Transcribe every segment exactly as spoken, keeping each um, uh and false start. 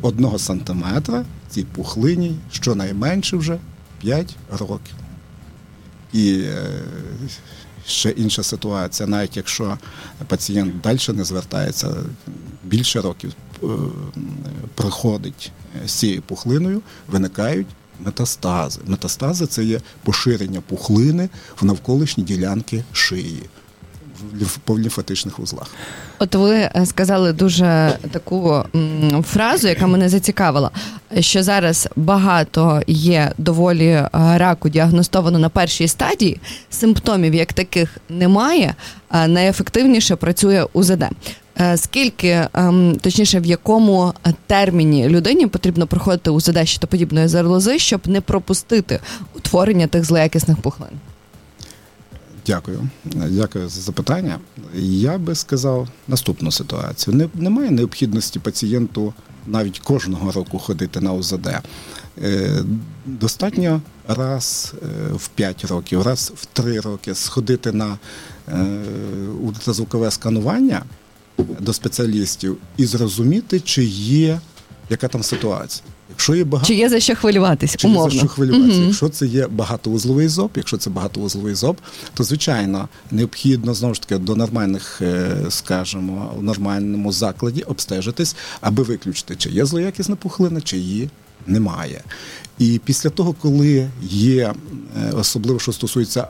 одного сантиметра цій пухлині щонайменше вже п'ять років. І ще інша ситуація, навіть якщо пацієнт далі не звертається, більше років проходить з цією пухлиною, виникають метастази. Метастази – це є поширення пухлини в навколишні ділянки шиї, в лімфатичних вузлах. От ви сказали дуже таку фразу, яка мене зацікавила, що зараз багато є доволі раку діагностовано на першій стадії, симптомів як таких немає, а найефективніше працює УЗД. Скільки, точніше, в якому терміні людині потрібно проходити УЗД щитоподібної залози, щоб не пропустити утворення тих злоякісних пухлин? Дякую. Дякую за запитання. Я би сказав наступну ситуацію. Не, немає необхідності пацієнту навіть кожного року ходити на УЗД. Е, достатньо раз в п'ять років, раз в три роки сходити на е, ультразвукове сканування до спеціалістів і зрозуміти, чи є, яка там ситуація. Якщо є багато... Чи є за що хвилюватись, Чи умовно. є за що хвилюватися. Угу. Якщо це є багатовузловий зоб, якщо це багатовузловий зоб, то, звичайно, необхідно, знову ж таки, до нормальних, скажімо, в нормальному закладі обстежитись, аби виключити, чи є злоякісна пухлина, чи її немає. І після того, коли є, особливо, що стосується,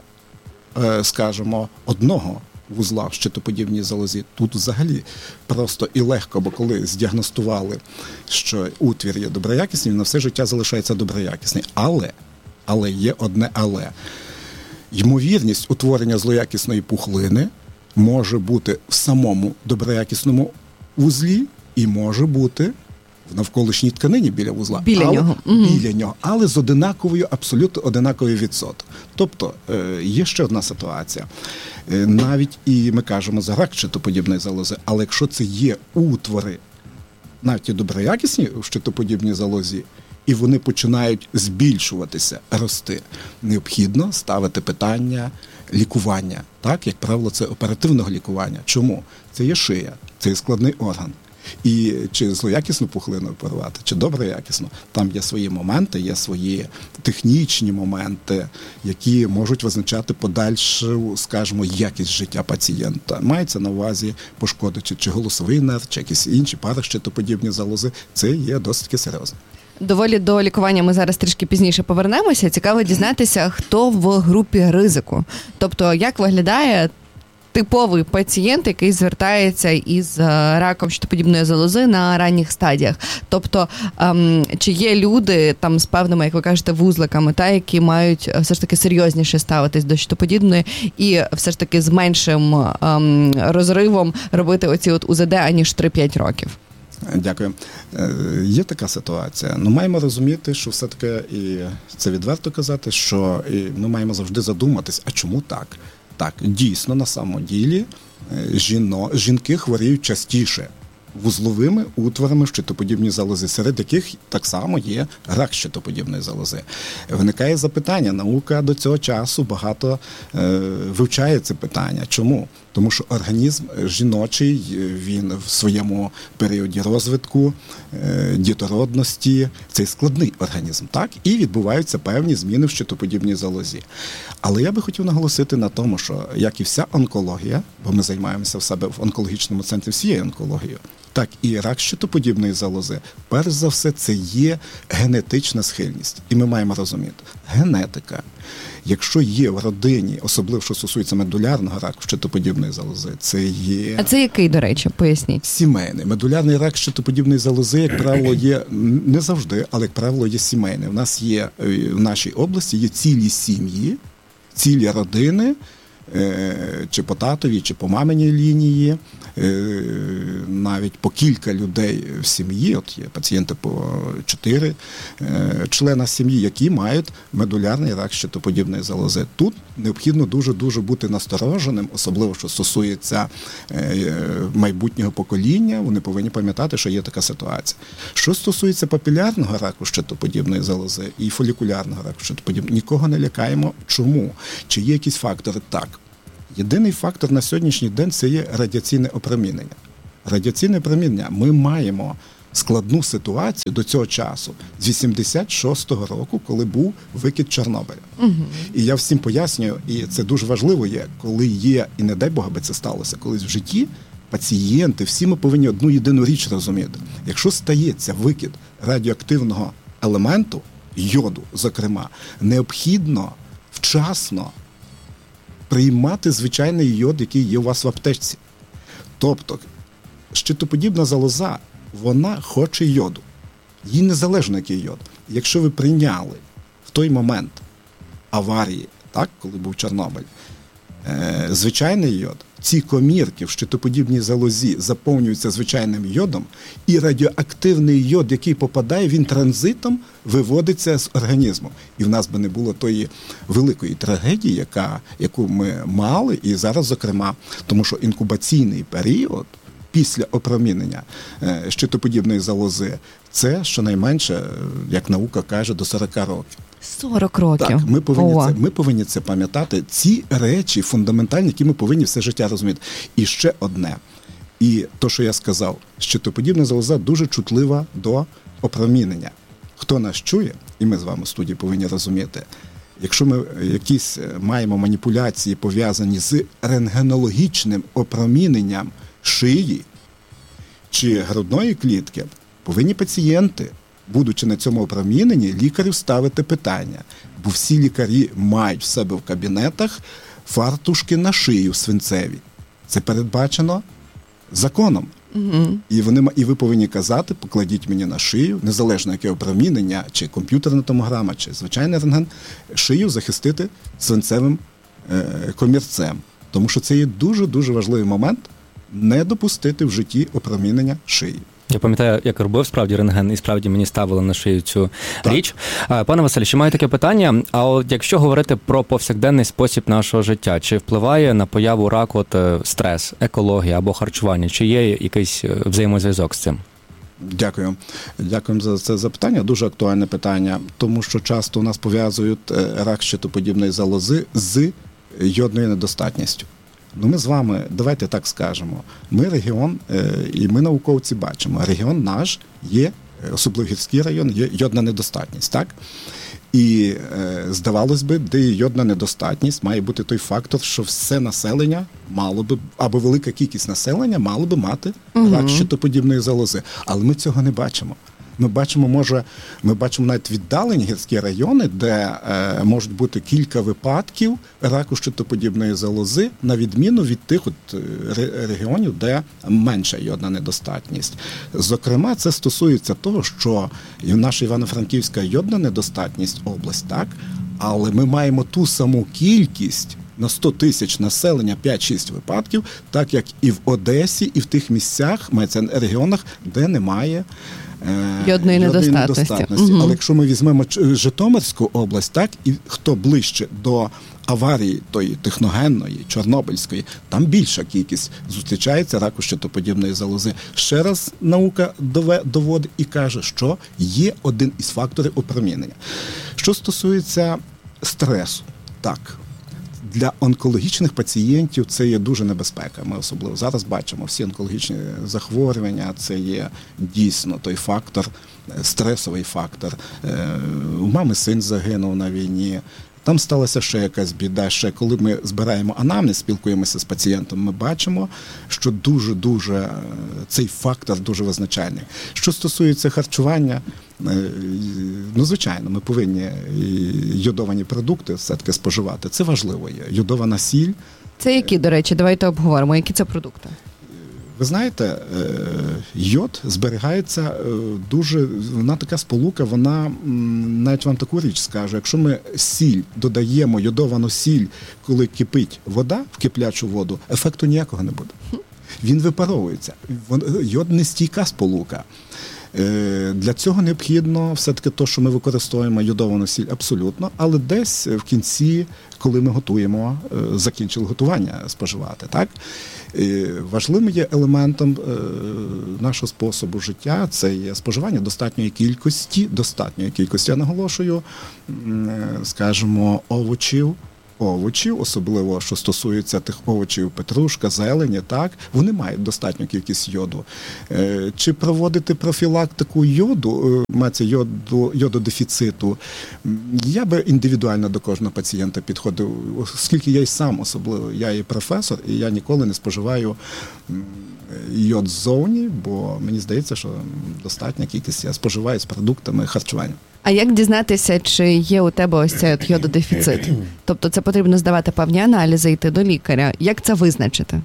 скажімо, одного вузла в щитоподібній залозі, тут взагалі просто і легко, бо коли здіагностували, що утвір є доброякісний, він на все життя залишається доброякісний. Але, але є одне але. Ймовірність утворення злоякісної пухлини може бути в самому доброякісному вузлі і може бути в навколишній тканині біля вузла. Біля але, нього. Біля нього, але з одинаковою, абсолютно одинаковий відсоток. Тобто, є ще одна ситуація. Навіть і ми кажемо за рак щитоподібної залози, але якщо це є утвори, навіть і доброякісні в щитоподібній залозі, і вони починають збільшуватися, рости, необхідно ставити питання лікування. Так, як правило, це оперативного лікування. Чому? Це є шия, це є складний орган. І чи злоякісну пухлину оперувати, чи доброякісну, там є свої моменти, є свої технічні моменти, які можуть визначати подальшу, скажімо, якість життя пацієнта. Мається на увазі пошкодити чи голосовий нерв, чи якісь інші паращитоподібні залози. Це є досить серйозно. Доволі до лікування ми зараз трішки пізніше повернемося. Цікаво дізнатися, хто в групі ризику. Тобто, як виглядає типовий пацієнт, який звертається із раком щитоподібної залози на ранніх стадіях. Тобто, ем, чи є люди там з певними, як ви кажете, вузликами, та, які мають все ж таки серйозніше ставитись до щитоподібної і все ж таки з меншим ем, розривом робити оці от УЗД, аніж три-п'ять років? Дякую. Є така ситуація. Ну, маємо розуміти, що все-таки, і це відверто казати, що ми маємо завжди задуматись, а чому так? Так, дійсно, на самом ділі жіно, жінки хворіють частіше вузловими утворами в щитоподібній залози, серед яких так само є рак щитоподібної залози. Виникає запитання, наука до цього часу багато е, вивчає це питання. Чому? Тому що організм жіночий, він в своєму періоді розвитку, е, дітородності, це складний організм, так? І відбуваються певні зміни в щитоподібній залозі. Але я би хотів наголосити на тому, що, як і вся онкологія, бо ми займаємося в себе в онкологічному центрі всією онкологією, так і рак щитоподібної залози, перш за все, це є генетична схильність. І ми маємо розуміти, генетика, якщо є в родині, особливо, що стосується медулярного раку щитоподібної залози, це є... А це який, до речі, поясніть? Сімейний. Медулярний рак щитоподібної залози, як правило, є, не завжди, але, як правило, є сімейний. У нас є, в нашій області є цілі сім'ї, цілі родини, чи по татовій, чи по маминій лінії, навіть по кілька людей в сім'ї, от є пацієнти по чотири члена сім'ї, які мають медулярний рак щитоподібної залози. Тут необхідно дуже-дуже бути настороженим, особливо, що стосується майбутнього покоління, вони повинні пам'ятати, що є така ситуація. Що стосується папілярного раку щитоподібної залози і фолікулярного раку щитоподібної, нікого не лякаємо. Чому? Чи є якісь фактори? Так. Єдиний фактор на сьогоднішній день – це є радіаційне опромінення. Радіаційне опромінення ми маємо складну ситуацію до цього часу, з вісімдесят шостого року, коли був викид Чорнобиля. Угу. І я всім пояснюю, і це дуже важливо є, коли є, і не дай Бога би це сталося, колись в житті, пацієнти, всі ми повинні одну єдину річ розуміти. Якщо стається викид радіоактивного елементу, йоду, зокрема, необхідно вчасно приймати звичайний йод, який є у вас в аптечці. Тобто, щитоподібна залоза, вона хоче йоду. Їй незалежно, який йод. Якщо ви прийняли в той момент аварії, так, коли був Чорнобиль, е- звичайний йод, ці комірки в щитоподібній залозі заповнюються звичайним йодом, і радіоактивний йод, який попадає, він транзитом виводиться з організму. І в нас би не було тої великої трагедії, яка, яку ми мали, і зараз, зокрема, тому що інкубаційний період після опромінення е, щитоподібної залози, це щонайменше, як наука каже, до сорок років. сорок років. Так, ми повинні, це, ми повинні це пам'ятати. Ці речі фундаментальні, які ми повинні все життя розуміти. І ще одне. І то, що я сказав, щитоподібна залоза дуже чутлива до опромінення. Хто нас чує, і ми з вами в студії повинні розуміти, якщо ми якісь маємо маніпуляції, пов'язані з рентгенологічним опроміненням шиї чи грудної клітки, повинні пацієнти, будучи на цьому опроміненні, лікарю ставити питання. Бо всі лікарі мають в себе в кабінетах фартушки на шию свинцеві. Це передбачено законом. Угу. І, вони, і ви повинні казати, покладіть мені на шию, незалежно яке опромінення, чи комп'ютерна томограма, чи звичайний рентген, шию захистити свинцевим е, комірцем. Тому що це є дуже-дуже важливий момент не допустити в житті опромінення шиї. Я пам'ятаю, як робив справді рентген, і справді мені ставили на шию цю так. річ. Пане Василю, ще маю таке питання, а от якщо говорити про повсякденний спосіб нашого життя, чи впливає на появу раку от стрес, екологія або харчування, чи є якийсь взаємозв'язок з цим? Дякую. Дякую за це запитання. Дуже актуальне питання, тому що часто у нас пов'язують рак щитоподібної залози з йодною недостатністю. Ну, ми з вами, давайте так скажемо, ми регіон, і ми науковці бачимо, регіон наш є, особливо гірський район, є йодна недостатність, так? І здавалось би, де є йодна недостатність, має бути той фактор, що все населення мало би, або велика кількість населення мало би мати угу. рак щитоподібної залози. Але ми цього не бачимо. Ми бачимо, може, ми бачимо навіть віддалені гірські райони, де е, можуть бути кілька випадків раку щитоподібної залози, на відміну від тих от регіонів, де менша йодна недостатність. Зокрема, це стосується того, що і наша Івано-Франківська йодна недостатність область, так, але ми маємо ту саму кількість на сто тисяч населення, п'ять-шість випадків, так як і в Одесі, і в тих місцях, мається регіонах, де немає йодної недостатності. недостатності. Угу. Але якщо ми візьмемо Житомирську область, так, і хто ближче до аварії тої техногенної, чорнобильської, там більша кількість зустрічається раку щитоподібної залози. Ще раз наука доводить і каже, що є один із факторів опромінення. Що стосується стресу, так, для онкологічних пацієнтів це є дуже небезпека. Ми особливо зараз бачимо всі онкологічні захворювання, це є дійсно той фактор, стресовий фактор. У мами син загинув на війні, там сталася ще якась біда. Ще коли ми збираємо анамнез, спілкуємося з пацієнтом, ми бачимо, що дуже-дуже цей фактор дуже визначальний. Що стосується харчування, ну, звичайно, ми повинні йодовані продукти все-таки споживати. Це важливо є. Йодована сіль. Це які, до речі, давайте обговоримо, які це продукти? Ви знаєте, йод зберігається дуже, вона така сполука, вона, навіть вам таку річ скажу, якщо ми сіль додаємо, йодовану сіль, коли кипить вода в киплячу воду, ефекту ніякого не буде. Він випаровується. Йод не стійка сполука. Для цього необхідно все-таки те, що ми використовуємо йодовану сіль абсолютно, але десь в кінці, коли ми готуємо, закінчили готування споживати, так? Важливим є елементом нашого способу життя, це є споживання достатньої кількості, достатньої кількості, я наголошую, скажімо, овочів, овочів, особливо, що стосується тих овочів, петрушка, зелені, так, вони мають достатню кількість йоду. Чи проводити профілактику йоду, мається йоду, йододефіциту, я би індивідуально до кожного пацієнта підходив, оскільки я й сам особливо, я і професор, і я ніколи не споживаю йод ззовні, бо мені здається, що достатня кількість я споживаю з продуктами харчування. А як дізнатися, чи є у тебе ось цей от йододефіцит? Тобто це потрібно здавати певні аналізи, йти до лікаря. Як це визначити?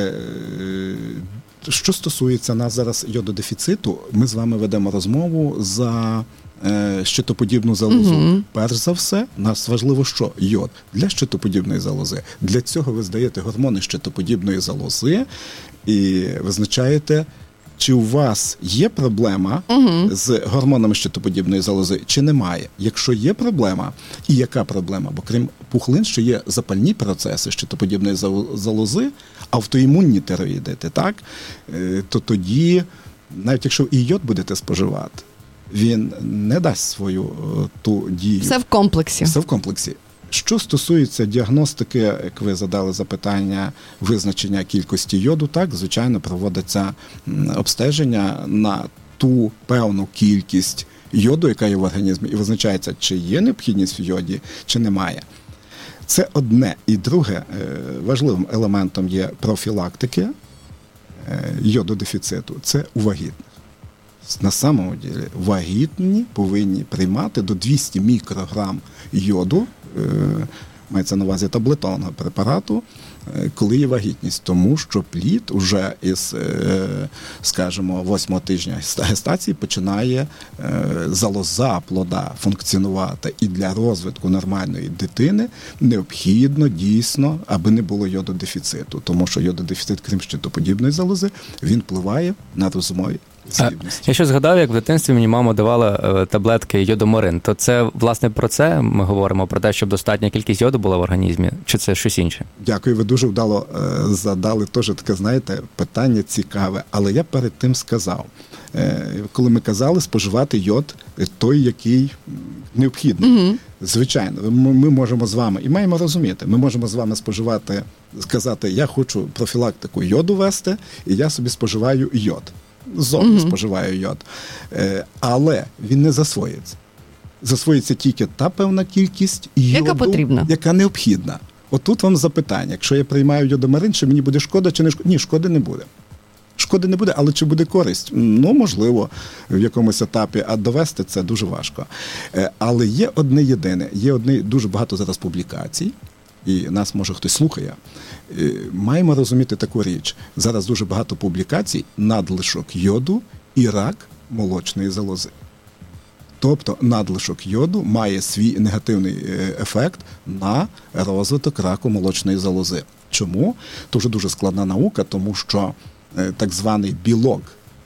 Що стосується нас зараз йододефіциту, ми з вами ведемо розмову за щитоподібну залозу. Угу. Перш за все, нас важливо, що йод для щитоподібної залози. Для цього ви здаєте гормони щитоподібної залози і визначаєте, чи у вас є проблема угу. з гормонами щитоподібної залози, чи немає. Якщо є проблема, і яка проблема? Бо крім пухлин, ще є запальні процеси щитоподібної залози, автоімунні тироїдити, так? То тоді, навіть якщо і йод будете споживати, він не дасть свою ту дію. Все в комплексі. Все в комплексі. Що стосується діагностики, як ви задали запитання, визначення кількості йоду, так, звичайно, проводиться обстеження на ту певну кількість йоду, яка є в організмі, і визначається, чи є необхідність в йоді, чи немає. Це одне. І друге, важливим елементом є профілактики йододефіциту – це у вагітних. На самому ділі вагітні повинні приймати до двісті мікрограм йоду, мається на увазі таблетонного препарату, коли є вагітність, тому що плід уже із, скажімо, восьмого тижня гестації починає залоза плода функціонувати, і для розвитку нормальної дитини необхідно дійсно, аби не було йододефіциту, тому що йододефіцит, крім щитоподібної залози, він впливає на розумові здібності. Я ще згадав, як в дитинстві мені мама давала таблетки йодоморин. То це, власне, про це ми говоримо, про те, щоб достатня кількість йоду була в організмі, чи це щось інше? Дякую, ви дуже вдало е, задали теж таке, знаєте, питання цікаве. Але я перед тим сказав, е, коли ми казали споживати йод той, який необхідний. Угу. Звичайно, ми, ми можемо з вами, і маємо розуміти, ми можемо з вами споживати, сказати, я хочу профілактику йоду вести, і я собі споживаю йод. Зовні угу. споживаю йод. Е, але він не засвоїться. Засвоїться тільки та певна кількість йоду, яка потрібна, яка необхідна. Отут вам запитання. Якщо я приймаю йодомарин, чи мені буде шкода, чи не шкода? Ні, шкоди не буде. Шкоди не буде, але чи буде користь? Ну, можливо, в якомусь етапі, а довести це дуже важко. Е, але є одне єдине, є одне, дуже багато зараз публікацій, і нас, може, хтось слухає. Маємо розуміти таку річ. Зараз дуже багато публікацій, надлишок йоду і рак молочної залози. Тобто надлишок йоду має свій негативний ефект на розвиток раку молочної залози. Чому? Це вже дуже складна наука, тому що так званий білок,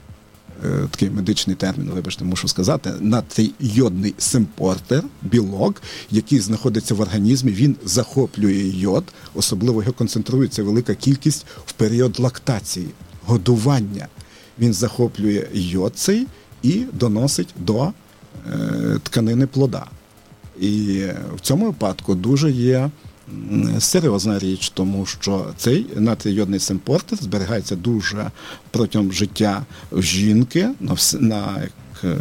такий медичний термін, вибачте, мушу сказати, натрійодний симпортер, білок, який знаходиться в організмі, він захоплює йод, особливо його концентрується велика кількість в період лактації, годування. Він захоплює йод цей і доносить до е, тканини плода. І в цьому випадку дуже є серйозна річ, тому що цей натрійодний симпортер зберігається дуже протягом життя жінки на, на як,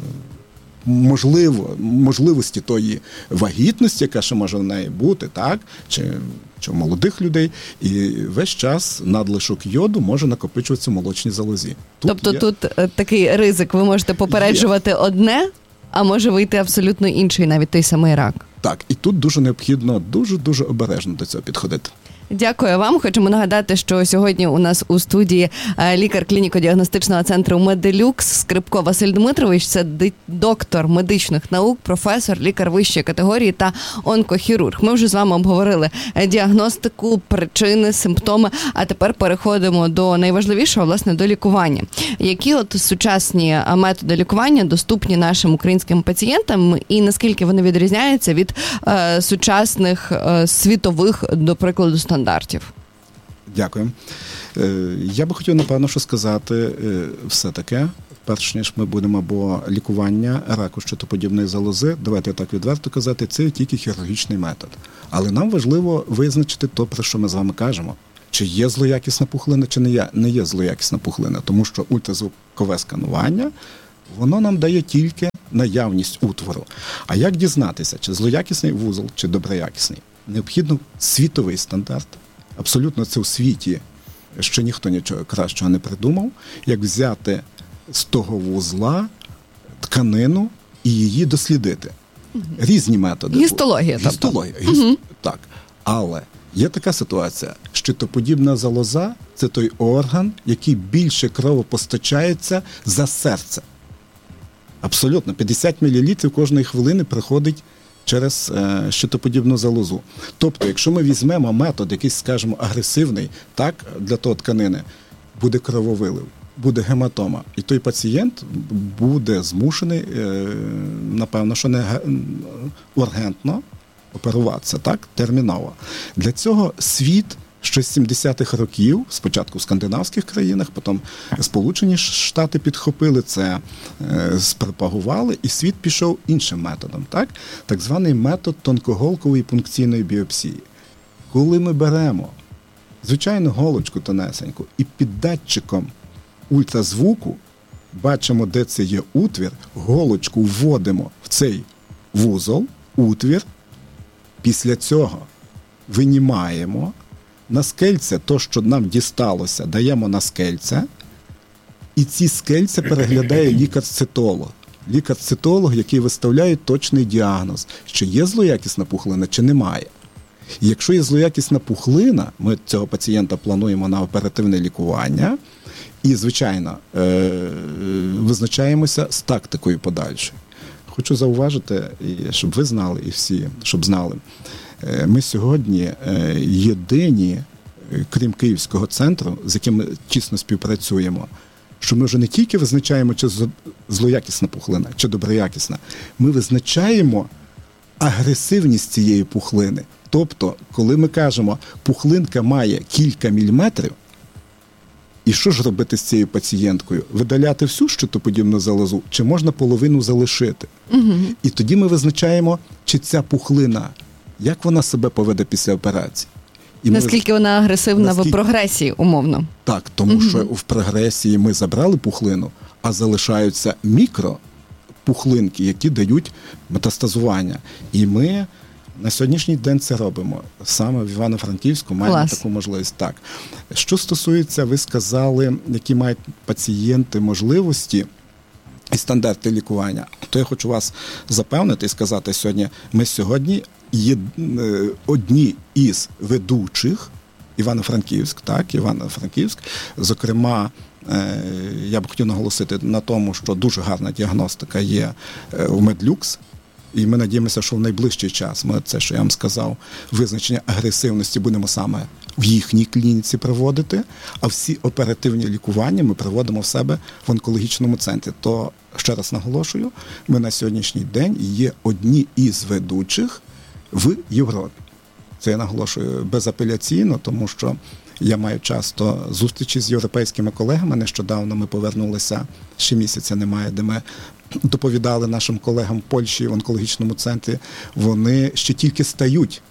можливо, можливості тої вагітності, яка ще може в неї бути, так, чи, чи у молодих людей, і весь час надлишок йоду може накопичуватися в молочній залозі. Тут тобто є... тут такий ризик, ви можете попереджувати є. одне, а може вийти абсолютно інший, навіть той самий рак. Так, і тут дуже необхідно дуже-дуже обережно до цього підходити. Дякую вам. Хочемо нагадати, що сьогодні у нас у студії лікар клініко-діагностичного центру «Медилюкс» Скрипко Василь Дмитрович. Це доктор медичних наук, професор, лікар вищої категорії та онкохірург. Ми вже з вами обговорили діагностику, причини, симптоми, а тепер переходимо до найважливішого, власне, до лікування. Які от сучасні методи лікування доступні нашим українським пацієнтам і наскільки вони відрізняються від е, сучасних е, світових, до прикладу, стандартів? стандартів. Дякую. Я би хотів, напевно, що сказати все-таки, перш ніж ми будемо, бо лікування раку щитоподібної залози, давайте так відверто казати, це тільки хірургічний метод. Але нам важливо визначити то, про що ми з вами кажемо. Чи є злоякісна пухлина, чи не є, не є злоякісна пухлина. Тому що ультразвукове сканування, воно нам дає тільки наявність утвору. А як дізнатися, чи злоякісний вузол, чи доброякісний? Необхідно світовий стандарт. Абсолютно це у світі ще ніхто нічого кращого не придумав, як взяти з того вузла тканину і її дослідити. Різні методи. Гістологія. Гістологія. Гіст... Угу. Так. Але є така ситуація, щитоподібна залоза – це той орган, який більше кровопостачається за серце. Абсолютно. п'ятдесят мілілітрів кожної хвилини приходить через е, щитоподібну залозу. Тобто, якщо ми візьмемо метод, якийсь, скажімо, агресивний, так, для того тканини, буде крововилив, буде гематома, і той пацієнт буде змушений, е, напевно, що не ургентно оперуватися, так, терміново. Для цього світ ще з сімдесятих років, спочатку в скандинавських країнах, потім Сполучені Штати підхопили це, е, спропагували, і світ пішов іншим методом, так? Так званий метод тонкоголкової пункційної біопсії. Коли ми беремо звичайну голочку тонесеньку і під датчиком ультразвуку бачимо, де це є утвір, голочку вводимо в цей вузол, утвір, після цього винімаємо, на скельце, то, що нам дісталося, даємо на скельце, і ці скельця переглядає лікар-цитолог. Лікар-цитолог, який виставляє точний діагноз, чи є злоякісна пухлина, чи немає. І якщо є злоякісна пухлина, ми цього пацієнта плануємо на оперативне лікування, і, звичайно, визначаємося з тактикою подальшою. Хочу зауважити, щоб ви знали, і всі, щоб знали, ми сьогодні єдині, крім Київського центру, з яким ми тісно співпрацюємо, що ми вже не тільки визначаємо, чи злоякісна пухлина, чи доброякісна, ми визначаємо агресивність цієї пухлини. Тобто, коли ми кажемо, пухлинка має кілька міліметрів, і що ж робити з цією пацієнткою? Видаляти всю щитоподібну залозу, чи можна половину залишити? Угу. І тоді ми визначаємо, чи ця пухлина, як вона себе поведе після операції. І наскільки ми, вона агресивна наскільки... в прогресії, умовно. Так, тому угу. що в прогресії ми забрали пухлину, а залишаються мікропухлинки, які дають метастазування. І ми на сьогоднішній день це робимо. Саме в Івано-Франківську маємо Клас. таку можливість. Так. Що стосується, ви сказали, які мають пацієнти можливості і стандарти лікування, то я хочу вас запевнити і сказати сьогодні, ми сьогодні є одні із ведучих Івано-Франківськ, так, Івано-Франківськ, зокрема, я б хотів наголосити на тому, що дуже гарна діагностика є в Медлюкс, і ми надіємося, що в найближчий час ми це, що я вам сказав, визначення агресивності будемо саме в їхній клініці проводити, а всі оперативні лікування ми проводимо в себе в онкологічному центрі. То, ще раз наголошую, ми на сьогоднішній день є одні із ведучих в Європі. Це я наголошую безапеляційно, тому що я маю часто зустрічі з європейськими колегами. Нещодавно ми повернулися, ще місяця немає, де ми доповідали нашим колегам в Польщі в онкологічному центрі. Вони ще тільки стають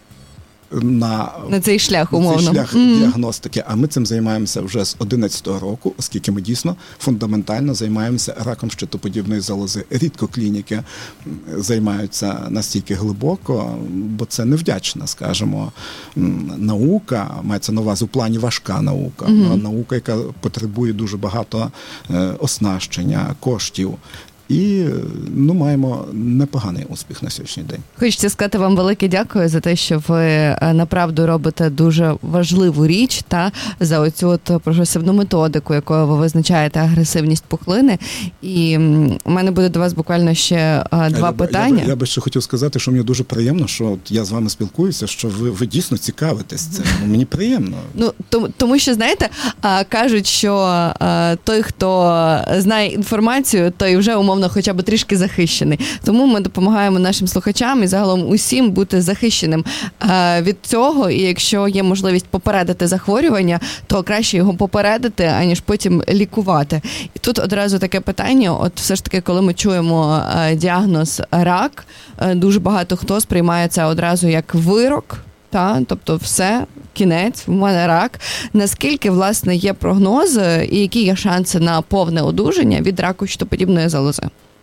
на, на цей шлях, умовно. На цей шлях mm. діагностики. А ми цим займаємося вже з одинадцятого року, оскільки ми дійсно фундаментально займаємося раком щитоподібної залози. Рідко клініки займаються настільки глибоко, бо це невдячна, скажімо, наука, мається на увазі в плані важка наука. Mm. Наука, яка потребує дуже багато оснащення, коштів. І, ну, маємо непоганий успіх на сьогоднішній день. Хочеться сказати вам велике дякую за те, що ви направду робите дуже важливу річ, та за оцю от прогресивну методику, якою ви визначаєте агресивність пухлини. І у мене буде до вас буквально ще два я, питання. Я, я би ще хотів сказати, що мені дуже приємно, що от я з вами спілкуюся, що ви, ви дійсно цікавитесь цим. Мені приємно. Ну, тому, тому що, знаєте, кажуть, що той, хто знає інформацію, той вже умовно умовно хоча б трішки захищений. Тому ми допомагаємо нашим слухачам і загалом усім бути захищеним від цього. І якщо є можливість попередити захворювання, то краще його попередити, аніж потім лікувати. І тут одразу таке питання, от все ж таки, коли ми чуємо діагноз рак, дуже багато хто сприймає це одразу як вирок, та, тобто все, кінець, в мене рак. Наскільки, власне, є прогнози і які є шанси на повне одужання від раку щитоподібної залози?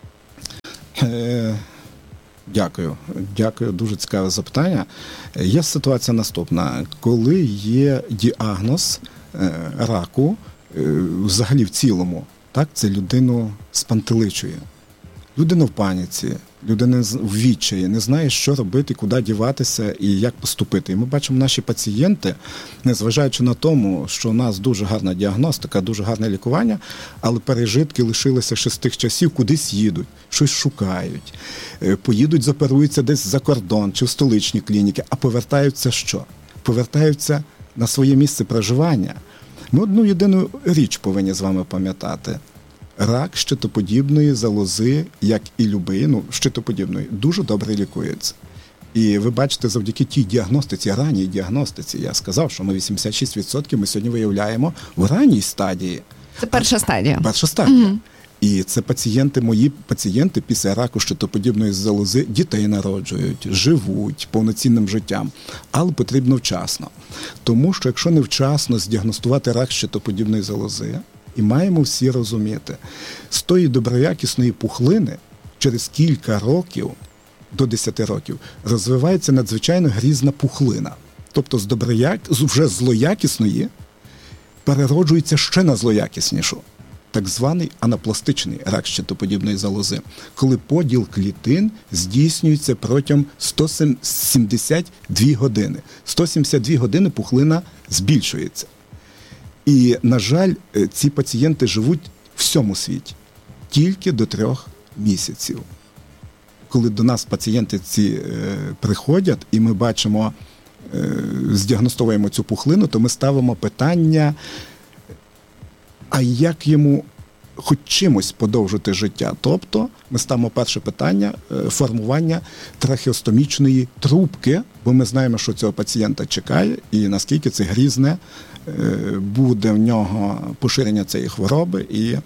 Е, дякую. Дякую, дуже цікаве запитання. Є ситуація наступна. Коли є діагноз е, раку, е, взагалі в цілому, так, це людину спантеличує. Людина в паніці, людина в відчаї, не знає, що робити, куди діватися і як поступити. І ми бачимо, наші пацієнти, незважаючи на тому, що у нас дуже гарна діагностика, дуже гарне лікування, але пережитки лишилися ще з тих часів, кудись їдуть, щось шукають, поїдуть, зоперуються десь за кордон чи в столичні клініки, а повертаються що? Повертаються на своє місце проживання. Ми одну єдину річ повинні з вами пам'ятати. Рак щитоподібної залози, як і любий, ну, щитоподібної, дуже добре лікується. І ви бачите, завдяки тій діагностиці, ранній діагностиці, я сказав, що ми вісімдесят шість відсотків ми сьогодні виявляємо в ранній стадії. Це перша стадія. Перша стадія. Угу. І це пацієнти, мої пацієнти після раку щитоподібної залози дітей народжують, живуть повноцінним життям, але потрібно вчасно. Тому що якщо не вчасно здіагностувати рак щитоподібної залози, і маємо всі розуміти, з тої доброякісної пухлини через кілька років, до десяти років, розвивається надзвичайно грізна пухлина. Тобто з доброяк... з вже злоякісної перероджується ще на злоякіснішу. Так званий анапластичний рак щитоподібної залози, коли поділ клітин здійснюється протягом сто сімдесят дві години. сто сімдесят дві години пухлина збільшується. І, на жаль, ці пацієнти живуть в всьому світі тільки до трьох місяців. Коли до нас пацієнти ці е, приходять, і ми бачимо, е, здіагностовуємо цю пухлину, то ми ставимо питання, а як йому хоч чимось подовжити життя? Тобто ми ставимо перше питання – формування трахеостомічної трубки, бо ми знаємо, що цього пацієнта чекає і наскільки це грізне буде в нього поширення цієї хвороби і е,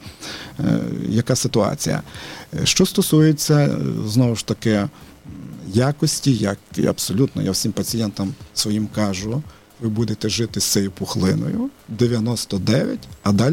яка ситуація. Що стосується, знову ж таки, якості, як і абсолютно, я всім пацієнтам своїм кажу, ви будете жити з цією пухлиною дев'яносто дев'ять, а далі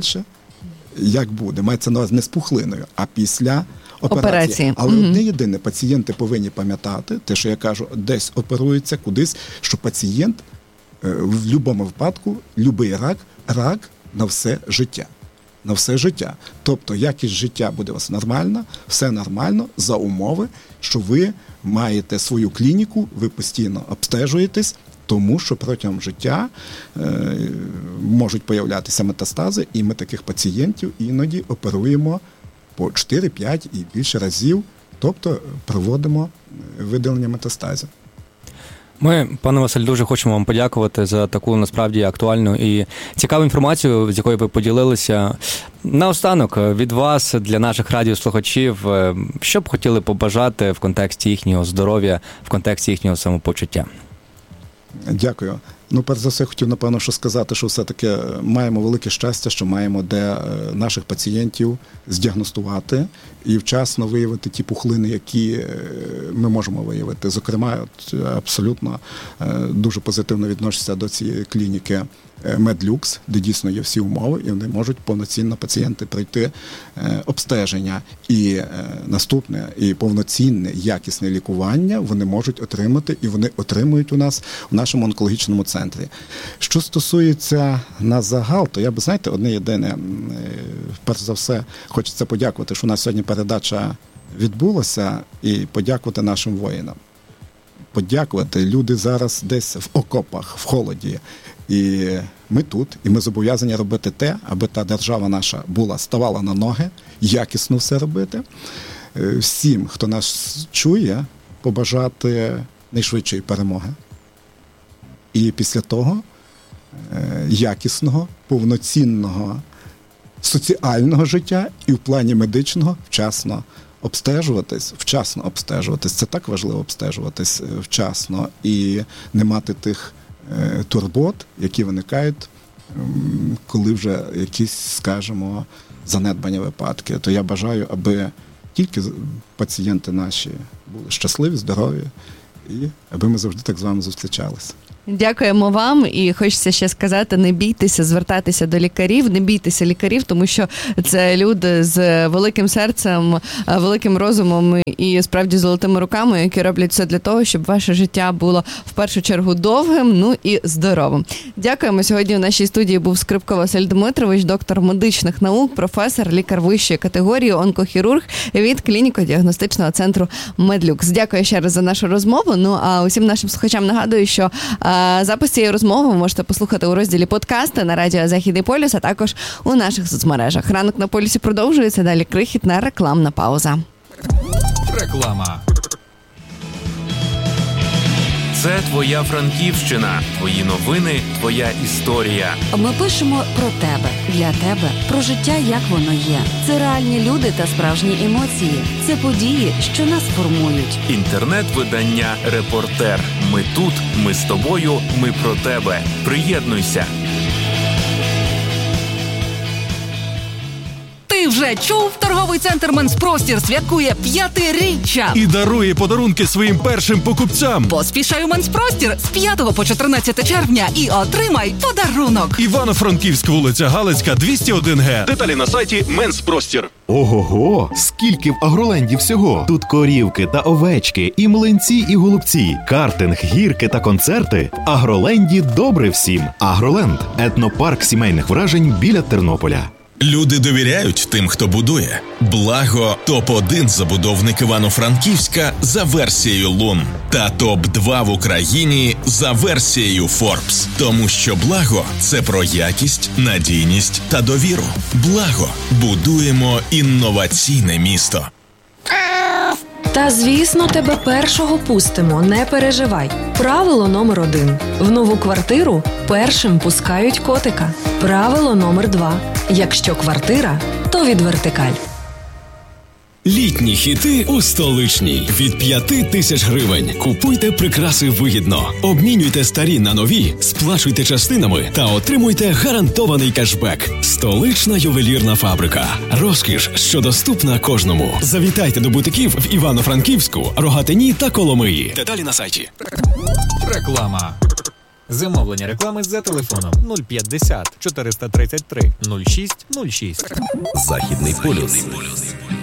як буде? Мається на увазі не з пухлиною, а після операції. операції. Але mm-hmm. одне єдине, пацієнти повинні пам'ятати, те, що я кажу, десь оперується, кудись, що пацієнт в будь-якому випадку, будь-який рак, рак на все життя. На все життя. Тобто якість життя буде у вас нормальна, все нормально, за умови, що ви маєте свою клініку, ви постійно обстежуєтесь, тому що протягом життя е, можуть появлятися метастази, і ми таких пацієнтів іноді оперуємо по чотири-п'ять і більше разів, тобто проводимо видалення метастазів. Ми, пане Василь, дуже хочемо вам подякувати за таку, насправді, актуальну і цікаву інформацію, з якою ви поділилися. Наостанок, від вас, для наших радіослухачів, що б хотіли побажати в контексті їхнього здоров'я, в контексті їхнього самопочуття? Дякую. Ну, перш за все, хотів, напевно, що сказати, що все-таки маємо велике щастя, що маємо де наших пацієнтів здіагностувати і вчасно виявити ті пухлини, які ми можемо виявити. Зокрема, от, абсолютно дуже позитивно відношуся до цієї клініки Медлюкс, де дійсно є всі умови, і вони можуть повноцінно пацієнти пройти обстеження. І наступне, і повноцінне, якісне лікування вони можуть отримати, і вони отримують у нас в нашому онкологічному центрі. Що стосується на загал, то я би, знаєте, одне єдине, перш за все, хочеться подякувати, що у нас сьогодні передача відбулася, і подякувати нашим воїнам. Подякувати. Люди зараз десь в окопах, в холоді. І ми тут, і ми зобов'язані робити те, аби та держава наша була, ставала на ноги, якісно все робити. Всім, хто нас чує, побажати найшвидшої перемоги. І після того якісного, повноцінного соціального життя і в плані медичного вчасно обстежуватись, вчасно обстежуватись. Це так важливо обстежуватись вчасно і не мати тих е, турбот, які виникають, е, коли вже якісь, скажімо, занедбання випадки. То я бажаю, аби тільки пацієнти наші були щасливі, здорові, і аби ми завжди так з вами зустрічалися. Дякуємо вам, і хочеться ще сказати, не бійтеся звертатися до лікарів, не бійтеся лікарів, тому що це люди з великим серцем, великим розумом і справді золотими руками, які роблять все для того, щоб ваше життя було в першу чергу довгим, ну і здоровим. Дякуємо. Сьогодні у нашій студії був Скрипко Василь Дмитрович, доктор медичних наук, професор, лікар вищої категорії, онкохірург від клініко-діагностичного центру Медлюкс. Дякую ще раз за нашу розмову. Ну а усім нашим слухачам нагадую, що запис цієї розмови ви можете послухати у розділі подкасти на радіо Західний полюс, а також у наших соцмережах. Ранок на полюсі продовжується, далі крихітна рекламна пауза. Реклама. Це твоя Франківщина, твої новини, твоя історія. Ми пишемо про тебе, для тебе, про життя, як воно є. Це реальні люди та справжні емоції. Це події, що нас формують. Інтернет-видання «Репортер». Ми тут, ми з тобою, ми про тебе. Приєднуйся. Ти вже чув? Торговий центр «Менспростір» святкує п'ятиріччя. І дарує подарунки своїм першим покупцям. Поспішай у «Менспростір» з п'ятого по чотирнадцяте червня і отримай подарунок. Івано-Франківська, вулиця Галицька, двісті один ге. Деталі на сайті «Менспростір». Ого-го! Скільки в Агроленді всього! Тут корівки та овечки, і млинці, і голубці, картинг, гірки та концерти. В Агроленді добре всім. Агроленд – етнопарк сімейних вражень біля Тернополя. Люди довіряють тим, хто будує. Благо – топ один забудовник Івано-Франківська за версією Лун. Та топ два в Україні за версією Forbes. Тому що Благо – це про якість, надійність та довіру. Благо – будуємо інноваційне місто. Та, звісно, тебе першого пустимо, не переживай. Правило номер один. В нову квартиру першим пускають котика. Правило номер два. Якщо квартира, то від Вертикаль. Літні хіти у Столичній. Від п'яти тисяч гривень. Купуйте прикраси вигідно. Обмінюйте старі на нові, сплачуйте частинами та отримуйте гарантований кешбек. Столична ювелірна фабрика. Розкіш, що доступна кожному. Завітайте до бутиків в Івано-Франківську, Рогатині та Коломиї. Деталі на сайті. Реклама. Замовлення реклами за телефоном нуль п'ятдесят чотириста тридцять три нуль шість нуль шість. Західний полюс.